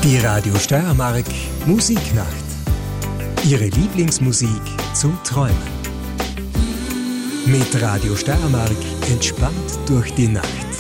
Die Radio Steiermark Musiknacht. Ihre Lieblingsmusik zum Träumen. Mit Radio Steiermark entspannt durch die Nacht.